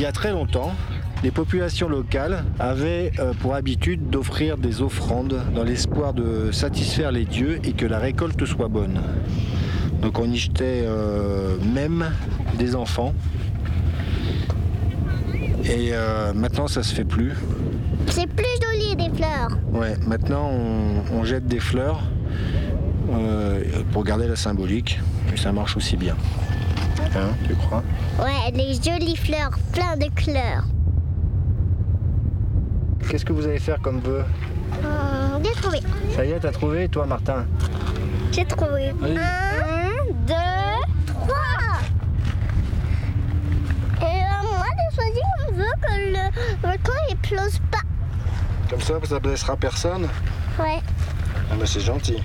y a très longtemps, les populations locales avaient pour habitude d'offrir des offrandes dans l'espoir de satisfaire les dieux et que la récolte soit bonne. Donc on y jetait même des enfants. Et maintenant ça se fait plus. C'est plus joli des fleurs. Ouais, maintenant on jette des fleurs pour garder la symbolique. Et ça marche aussi bien. Hein, tu crois? Ouais, les jolies fleurs, plein de couleurs. Qu'est-ce que vous allez faire comme vœu? J'ai trouvé. Ça y est, t'as trouvé, toi Martin? J'ai trouvé. Oui. 1, 2, 3. Et moi, j'ai choisi un vœu que le volcan n'explose pas. Comme ça blessera personne? Ouais. Ah bah c'est gentil.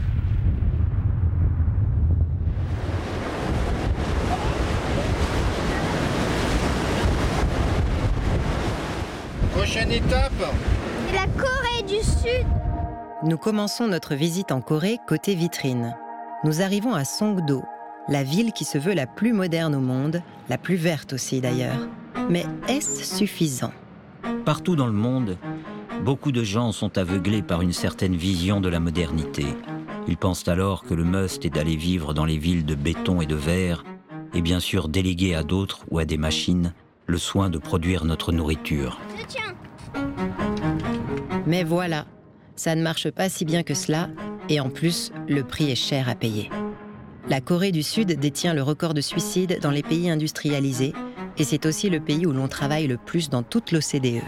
Prochaine étape, La Corée du Sud. Nous commençons notre visite en Corée côté vitrine. Nous arrivons à Songdo, la ville qui se veut la plus moderne au monde, la plus verte aussi d'ailleurs. Mais est-ce suffisant? Partout dans le monde, beaucoup de gens sont aveuglés par une certaine vision de la modernité. Ils pensent alors que le must est d'aller vivre dans les villes de béton et de verre, et bien sûr déléguer à d'autres ou à des machines le soin de produire notre nourriture. Mais voilà, ça ne marche pas si bien que cela, et en plus, le prix est cher à payer. La Corée du Sud détient le record de suicides dans les pays industrialisés, et c'est aussi le pays où l'on travaille le plus dans toute l'OCDE.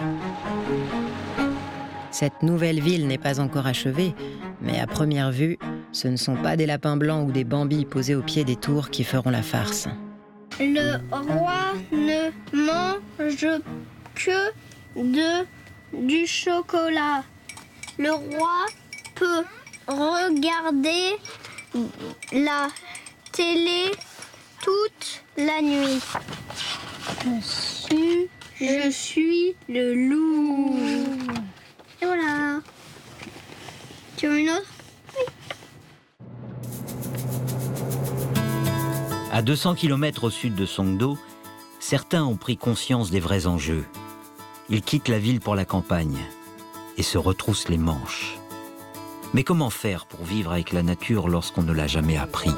Cette nouvelle ville n'est pas encore achevée, mais à première vue, ce ne sont pas des lapins blancs ou des bambis posés au pied des tours qui feront la farce. Le roi ne mange que du chocolat. Le roi peut regarder la télé toute la nuit. Je suis le loup. Et voilà. Tu veux une autre? À 200 km au sud de Songdo, certains ont pris conscience des vrais enjeux. Ils quittent la ville pour la campagne et se retroussent les manches. Mais comment faire pour vivre avec la nature lorsqu'on ne l'a jamais appris ?